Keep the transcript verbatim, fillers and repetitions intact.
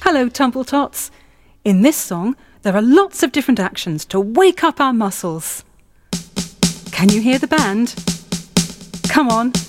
Hello, Tumble-Tots. In this song, there are lots of different actions to wake up our muscles. Can you hear the band? Come on.